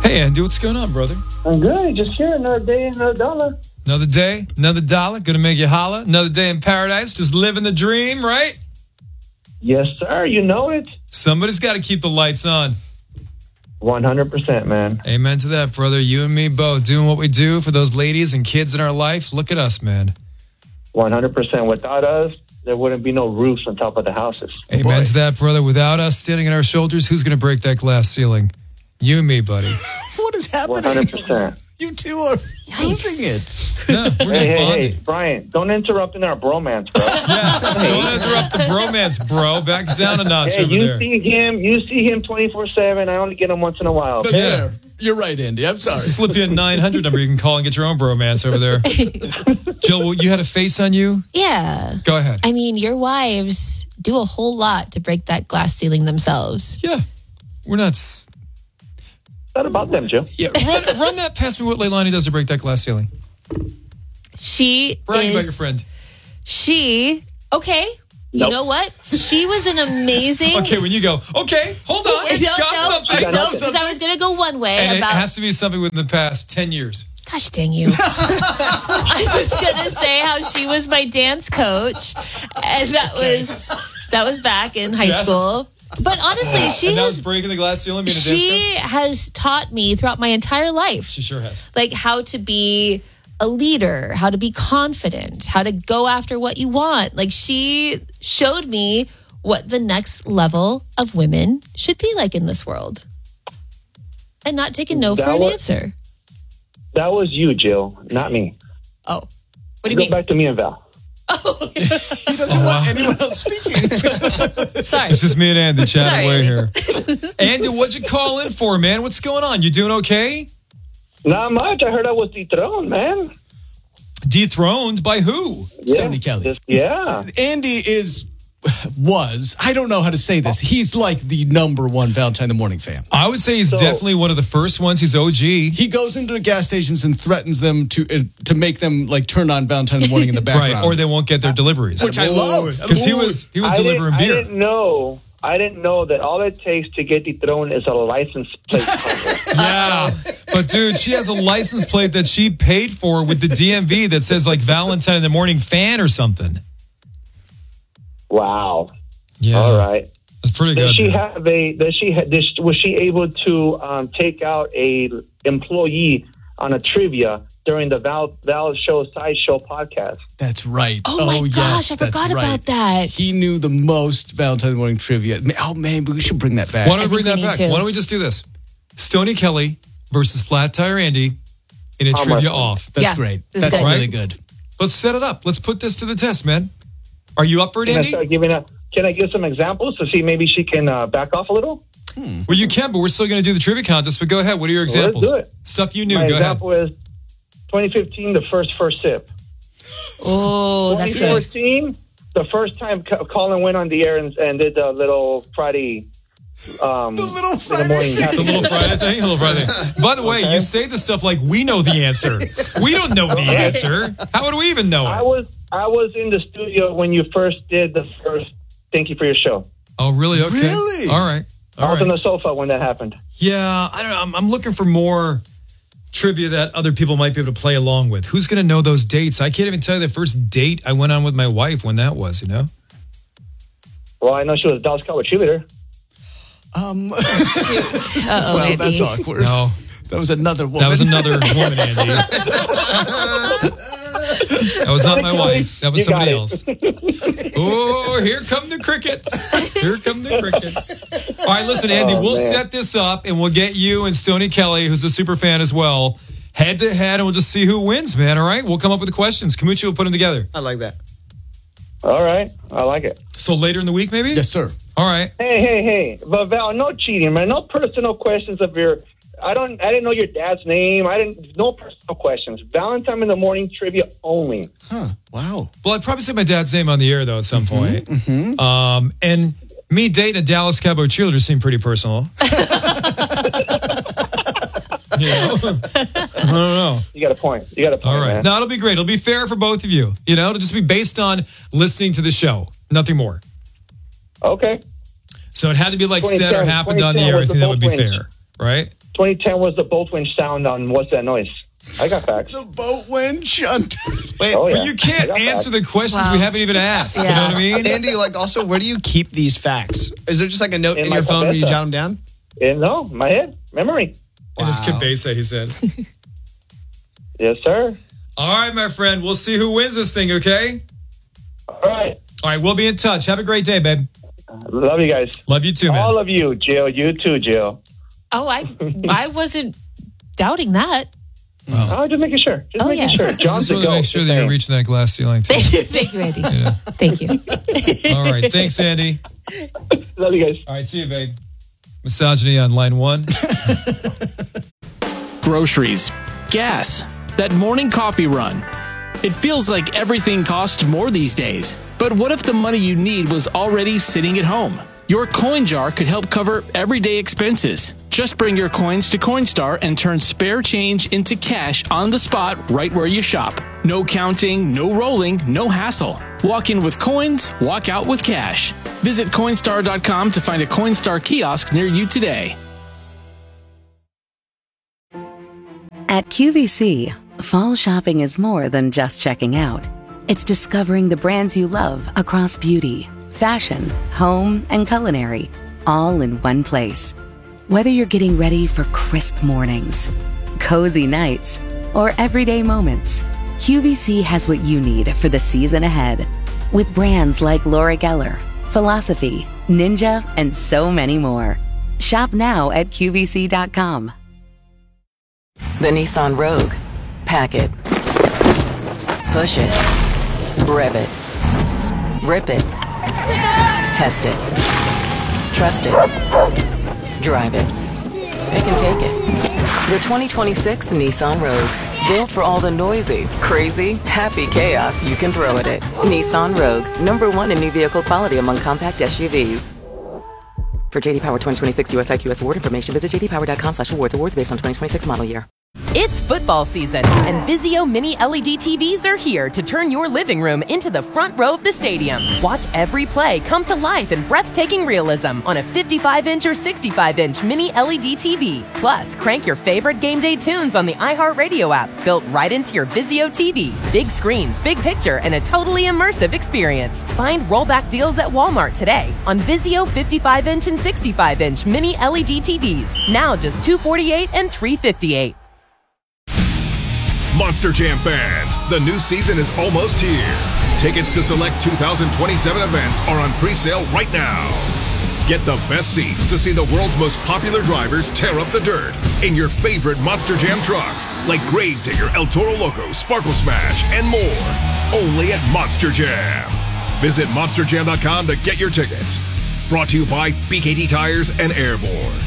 Hey, Andy, what's going on, brother? I'm good. Just here. Another day, another dollar. Another day, another dollar. Gonna make you holla. Another day in paradise. Just living the dream, right? Yes, sir. You know it. Somebody's got to keep the lights on. 100%, man. Amen to that, brother. You and me both doing what we do for those ladies and kids in our life. Look at us, man. 100%. Without us, there wouldn't be no roofs on top of the houses. Amen to that, brother. Without us standing on our shoulders, who's going to break that glass ceiling? You and me, buddy. What is happening? 100%. You two are losing it. Yeah, we're just bonding. Hey, Brian, don't interrupt in our bromance, bro. Yeah, don't interrupt the bromance, bro. Back down a notch Hey, over you there. see him 24/7. I only get him once in a while. That's Yeah. fair. You're right, Andy. I'm sorry. Slip you a 900 number you can call and get your own bromance over there. Jill, you had a face on you? Yeah. Go ahead. I mean, your wives do a whole lot to break that glass ceiling themselves. Yeah. We're not... What about them, Joe? Yeah, run that past me what Leilani does to break that glass ceiling. She Bragging is... about your friend. Okay. You Nope. know what? She was an amazing... Okay, when you go, okay, hold on. No, got something. No, because I was going to go one way And about... it has to be something within the past 10 years. Gosh dang you. I was going to say how she was my dance coach. And that was back in high Yes. school. But honestly, And that was breaking the glass ceiling, being a dance she coach? has taught me throughout my entire life. She sure has. Like how to be a leader, how to be confident, how to go after what you want. Like she showed me what the next level of women should be like in this world. And not taking no for That an was- answer. That was you, Jill, not me. Oh. What do you Go mean? back to me and Val. He doesn't want anyone else speaking. Sorry. It's just me and Andy chatting Sorry, away Andy. here. Andy, what'd you call in for, man? What's going on? You doing okay? Not much. I heard I was dethroned, man. Dethroned by who? Stoney Kelly. Yeah. Andy was, I don't know how to say this. He's like the number one Valentine in the Morning fan. I would say he's So- definitely one of the first ones. He's OG. He goes into the gas stations and threatens them to make them like turn on Valentine in the Morning in the background. Right, or they won't get their deliveries. Which I love. Because he was delivering beer. I didn't know that all it takes to get dethroned is a license plate number. Yeah. But dude, she has a license plate that she paid for with the DMV that says like Valentine in the Morning fan or something. Wow. Yeah. All right. That's pretty good. Does she dude. have was she able to take out a employee on a trivia during the Val Show Sideshow podcast? That's right. Oh my gosh, yes, I that's forgot right. about that. He knew the most Valentine in the Morning trivia. Oh man, we should bring that back. Why don't we bring I that think we back? need to. Why don't we just do this? Stoney Kelly versus Flat Tire Andy in a How trivia much? off. That's Yeah, great. this is That's good. really Right? good. Let's set it up. Let's put this to the test, man. Are you up for it, Can I Andy? start giving Can I give some examples to see maybe she can back off a little? Well, you can, but we're still going to do the trivia contest. But go ahead. What are your Let's examples? do it. Stuff you knew. My Go ahead. example is 2015, the first sip. Oh, that's good. 2014, the first time Colin went on the air and did the little Friday. The little in the morning. The little Friday thing. Little Friday thing. By the way, you say this stuff like we know the answer. We don't know the answer. How would we even know it? I was in the studio when you first did the first Thank You for Your Show. Oh, really? Okay. Really? All right. I was on the sofa when that happened. Yeah, I don't know. I'm looking for more trivia that other people might be able to play along with. Who's going to know those dates? I can't even tell you the first date I went on with my wife when that was, you know? Well, I know she was a Dallas Cowboy cheerleader. Uh-oh, Well, maybe. that's awkward. No, That was another woman. that was another woman, Andy. That was not my wife. That was You got somebody it. else. Oh, here come the crickets. Here come the crickets. All right, listen, Andy, Oh, we'll man. set this up and we'll get you and Stoney Kelly, who's a super fan as well, head to head, and we'll just see who wins, man. All right? We'll come up with the questions. Kamuchi will put them together. I like that. All right. I like it. So later in the week, maybe? Yes, sir. All right. Hey. But Val, no cheating, man. No personal questions of your... I didn't know your dad's name. No personal questions. Valentine in the Morning trivia only. Huh. Wow. Well, I'd probably say my dad's name on the air, though, at some point. Mm-hmm. And me dating a Dallas Cowboy cheerleader seemed pretty personal. You know? I don't know. You got a point. All right. man. No, it'll be great. It'll be fair for both of you. You know, it'll just be based on listening to the show. Nothing more. Okay. So it had to be like said or 2010 happened on the air. I was think that would be both wins. fair. Right? 2010 was the boat winch sound on What's That Noise. I got facts. The boat winch. Wait, But you can't answer the questions we haven't even asked. You know what I mean? Andy, like, also, where do you keep these facts? Is there just like a note in my your phone where you cabeza. jot them down? No, my head. Memory. In his cabeza, he said. Yes, sir. All right, my friend. We'll see who wins this thing, okay? All right. All right, we'll be in touch. Have a great day, babe. Love you guys. Love you too, man. All of you, Jill. You too, Jill. Oh, I wasn't doubting that. Oh, just making sure. Just making sure. John's Just a want to go. make sure that you're reaching that glass ceiling, too. Thank you, Andy. Thank you. All right. Thanks, Andy. Love you guys. All right. See you, babe. Misogyny on line 1. Groceries, gas, that morning coffee run. It feels like everything costs more these days. But what if the money you need was already sitting at home? Your coin jar could help cover everyday expenses. Just bring your coins to Coinstar and turn spare change into cash on the spot right where you shop. No counting, no rolling, no hassle. Walk in with coins, walk out with cash. Visit Coinstar.com to find a Coinstar kiosk near you today. At QVC, fall shopping is more than just checking out. It's discovering the brands you love across beauty, fashion, home, and culinary, all in one place. Whether you're getting ready for crisp mornings, cozy nights, or everyday moments, QVC has what you need for the season ahead. With brands like Laura Geller, Philosophy, Ninja, and so many more. Shop now at QVC.com. The Nissan Rogue. Pack it. Push it. Rev it. Rip it. Test it. Trust it. Drive it. Pick and take it. The 2026 Nissan Rogue. Built for all the noisy, crazy, happy chaos you can throw at it. Nissan Rogue. #1 in new vehicle quality among compact SUVs. For JD Power 2026 US IQS award information, visit jdpower.com/awards. Awards based on 2026 model year. It's football season, and Vizio Mini LED TVs are here to turn your living room into the front row of the stadium. Watch every play come to life in breathtaking realism on a 55-inch or 65-inch Mini LED TV. Plus, crank your favorite game day tunes on the iHeartRadio app, built right into your Vizio TV. Big screens, big picture, and a totally immersive experience. Find rollback deals at Walmart today on Vizio 55-inch and 65-inch Mini LED TVs. Now just $248 and $358. Monster Jam fans, the new season is almost here. Tickets to select 2027 events are on pre-sale right now. Get the best seats to see the world's most popular drivers tear up the dirt in your favorite Monster Jam trucks, like Gravedigger, El Toro Loco, Sparkle Smash, and more. Only at Monster Jam. Visit monsterjam.com to get your tickets. Brought to you by BKT Tires and Airborne.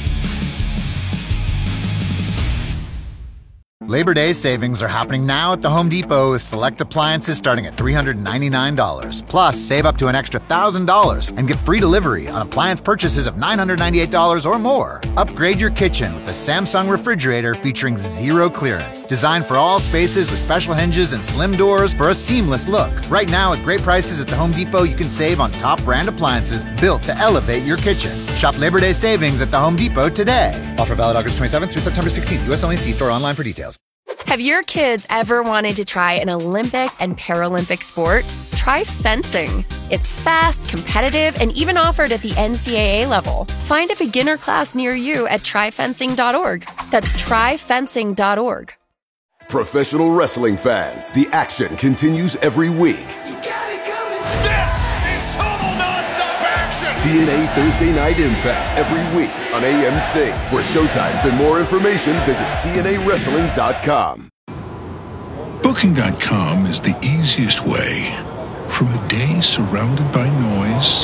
Labor Day savings are happening now at the Home Depot with select appliances starting at $399. Plus, save up to an extra $1,000 and get free delivery on appliance purchases of $998 or more. Upgrade your kitchen with the Samsung refrigerator featuring zero clearance. Designed for all spaces with special hinges and slim doors for a seamless look. Right now, with great prices at the Home Depot, you can save on top brand appliances built to elevate your kitchen. Shop Labor Day savings at the Home Depot today. Offer valid August 27th through September 16th. U.S. only. See store online for details. Have your kids ever wanted to try an Olympic and Paralympic sport? Try fencing. It's fast, competitive, and even offered at the NCAA level. Find a beginner class near you at tryfencing.org. That's tryfencing.org. Professional wrestling fans, the action continues every week. TNA Thursday Night Impact every week on AMC. For showtimes and more information, visit TNAWrestling.com. Booking.com is the easiest way from a day surrounded by noise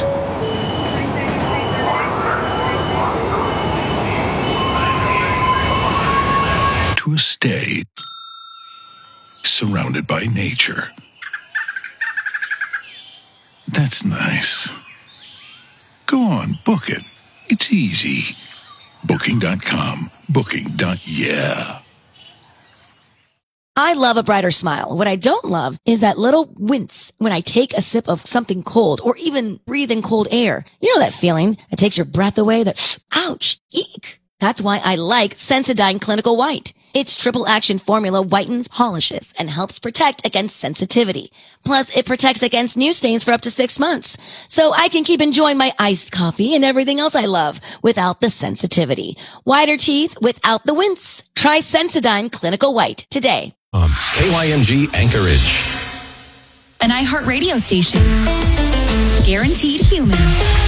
to a stay surrounded by nature. That's nice. Go on, book it. It's easy. Booking.com. Booking.yeah. I love a brighter smile. What I don't love is that little wince when I take a sip of something cold or even breathe in cold air. You know that feeling that takes your breath away, that ouch, eek. That's why I like Sensodyne Clinical White. Its triple action formula whitens, polishes, and helps protect against sensitivity. Plus, it protects against new stains for up to 6 months. So I can keep enjoying my iced coffee and everything else I love without the sensitivity. Whiter teeth without the wince. Try Sensodyne Clinical White today. KYMG Anchorage. An iHeartRadio station. Guaranteed human.